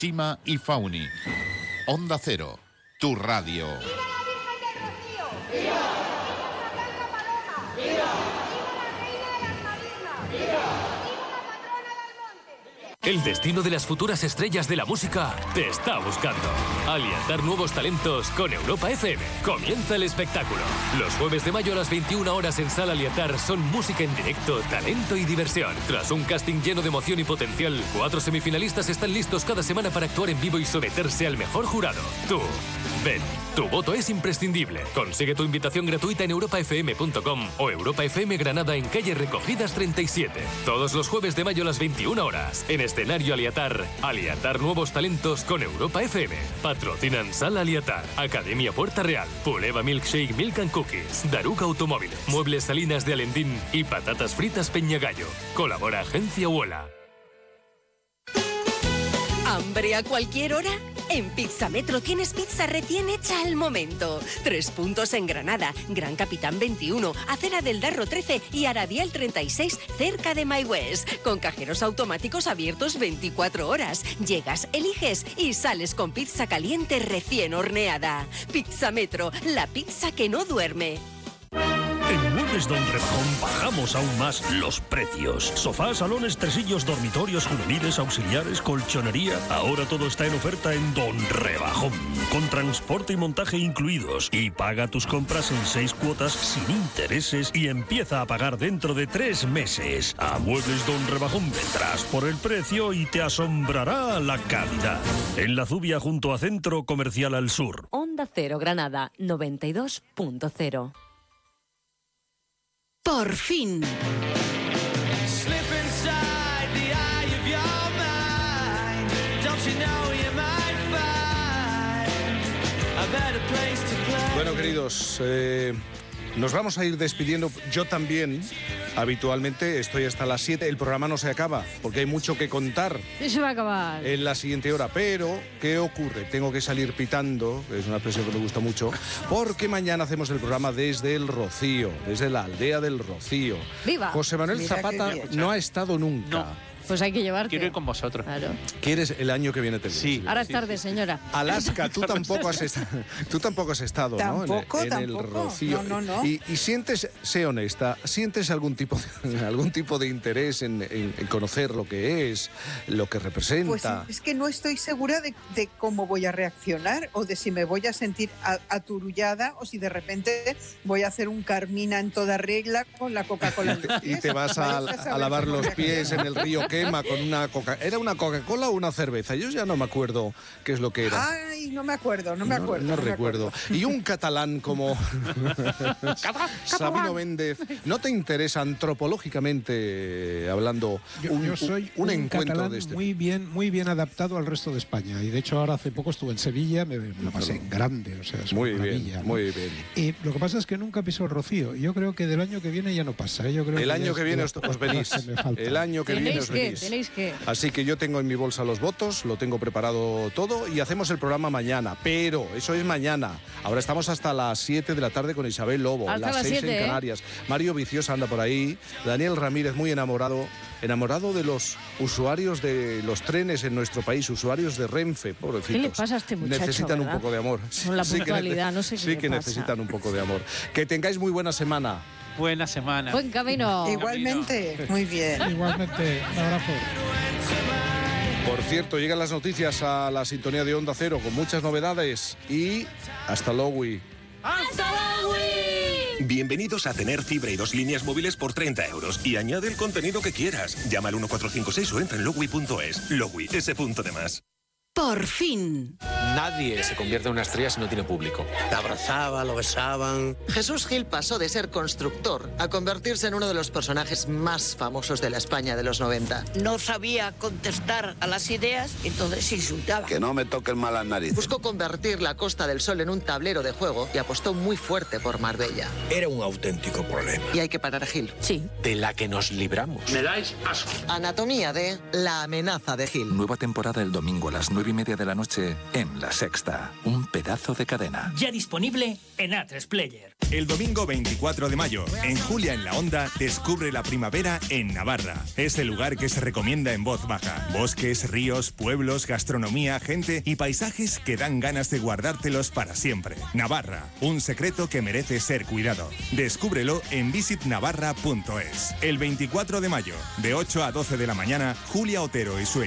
Shima y Fauni. Onda Cero, tu radio. ¡Viva la Virgen del Rocío! ¡Viva! ¡Viva la Blanca Paloma! ¡Viva! ¡Viva la Reina de las Malinas! ¡Viva! ¡Viva la patrona del monte! El destino de las futuras estrellas de la música te está buscando. Aliantar nuevos talentos con Europa FM. Comienza el espectáculo. Los jueves de mayo a las 21 horas en Sala Aliantar son música en directo, talento y diversión. Tras un casting lleno de emoción y potencial, 4 semifinalistas están listos cada semana para actuar en vivo y someterse al mejor jurado. Tú, ven. Tu voto es imprescindible. Consigue tu invitación gratuita en europafm.com o Europa FM Granada en calle Recogidas 37. Todos los jueves de mayo a las 21 horas. En escenario Aliatar. Aliatar nuevos talentos con Europa FM. Patrocinan Sala Aliatar, Academia Puerta Real, Puleva Milkshake Milk and Cookies, Daruca Automóviles, Muebles Salinas de Alendín y Patatas Fritas Peñagallo. Colabora Agencia Huela. ¿Hambre a cualquier hora? En Pizzametro tienes pizza recién hecha al momento. 3 puntos en Granada, Gran Capitán 21, Acera del Darro 13 y Aradial 36, cerca de My West. Con cajeros automáticos abiertos 24 horas. Llegas, eliges y sales con pizza caliente recién horneada. Pizzametro, la pizza que no duerme. En Muebles Don Rebajón bajamos aún más los precios. Sofás, salones, tresillos, dormitorios, juveniles, auxiliares, colchonería. Ahora todo está en oferta en Don Rebajón. Con transporte y montaje incluidos. Y paga tus compras en 6 cuotas sin intereses y empieza a pagar dentro de 3 meses. A Muebles Don Rebajón vendrás por el precio y te asombrará la calidad. En La Zubia junto a Centro Comercial Al Sur. Onda Cero Granada 92.0. Por fin. Bueno, queridos, nos vamos a ir despidiendo. Yo también, habitualmente, estoy hasta las 7. El programa no se acaba, porque hay mucho que contar. Y se va a acabar. En la siguiente hora. Pero, ¿qué ocurre? Tengo que salir pitando, es una expresión que me gusta mucho, porque mañana hacemos el programa desde el Rocío, desde la aldea del Rocío. ¡Viva! José Manuel Mira Zapata no ha estado nunca. No. Pues hay que llevarte. Quiero ir con vosotros. Claro. ¿Quieres el año que viene? Sí. Ahora es tarde, señora. Alaska, tú tampoco has estado, ¿no? En el Rocío. No. Y sientes, sé honesta, ¿sientes algún tipo de interés en conocer lo que es, lo que representa? Pues es que no estoy segura de cómo voy a reaccionar o de si me voy a sentir aturullada o si de repente voy a hacer un Carmina en toda regla con la Coca-Cola en los pies. Y te vas a lavar los pies en el río Quema con una Coca. ¿Era una Coca-Cola o una cerveza? Yo ya no me acuerdo qué es lo que era. Ay, no me acuerdo. No recuerdo. Y un catalán como Sabino Méndez, ¿no te interesa antropológicamente hablando yo soy un encuentro catalán de este? muy bien adaptado al resto de España. Y de hecho ahora hace poco estuve en Sevilla, me lo pasé en grande, o sea, es muy una bien, maravilla, ¿no? muy bien. Y lo que pasa es que nunca piso el Rocío. Yo creo que del año que viene ya no pasa. Yo creo El año que viene os venís. El año que viene os venís. Tenéis que. Así que yo tengo en mi bolsa los votos, lo tengo preparado todo y hacemos el programa mañana. Pero eso es mañana. Ahora estamos hasta las 7 de la tarde con Isabel Lobo, Hasta las 6 7, en Canarias. Mario Viciosa anda por ahí. Daniel Ramírez muy enamorado de los usuarios de los trenes en nuestro país, usuarios de Renfe, pobrecitos. ¿Qué le pasa a este muchacho? Necesitan ¿verdad? un poco de amor. Con la puntualidad, no sé qué Sí le que pasa. necesitan un poco de amor. Que tengáis muy buena semana. Buena semana. Buen camino. Igualmente, muy bien. Igualmente, un abrazo. Por cierto, llegan las noticias a la sintonía de Onda Cero con muchas novedades y hasta luego. Bienvenidos a tener fibra y 2 líneas móviles por 30 euros y añade el contenido que quieras. Llama al 1456 o entra en logui.es. Logui, ese punto de más. Por fin. Nadie se convierte en una estrella si no tiene público. Te abrazaban, lo besaban. Jesús Gil pasó de ser constructor a convertirse en uno de los personajes más famosos de la España de los 90. No sabía contestar a las ideas, entonces insultaba. Que no me toquen mal las narices. Buscó convertir la Costa del Sol en un tablero de juego y apostó muy fuerte por Marbella. Era un auténtico problema. Y hay que parar a Gil. Sí. De la que nos libramos. Me dais asco. Anatomía de La amenaza de Gil. Nueva temporada el domingo a las 9:30 de la noche en La Sexta, un pedazo de cadena. Ya disponible en A3 Player. El domingo 24 de mayo, en Julia en la Onda, descubre la primavera en Navarra. Es el lugar que se recomienda en voz baja. Bosques, ríos, pueblos, gastronomía, gente y paisajes que dan ganas de guardártelos para siempre. Navarra, un secreto que merece ser cuidado. Descúbrelo en visitnavarra.es. El 24 de mayo, de 8 a 12 de la mañana, Julia Otero y su